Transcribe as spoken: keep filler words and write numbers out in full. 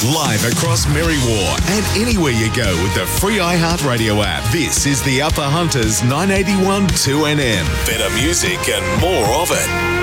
Live across Merriwar and anywhere you go with the free iHeartRadio app. This is the Upper Hunters nine eighty-one two N M. Better music and more of it.